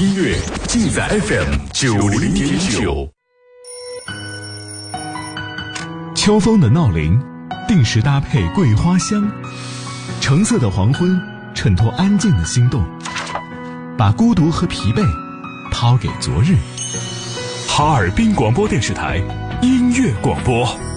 音乐尽在 FM90.9。 秋风的闹铃，定时搭配桂花香，橙色的黄昏衬托安静的心动，把孤独和疲惫抛给昨日。 哈尔滨广播电视台音乐广播。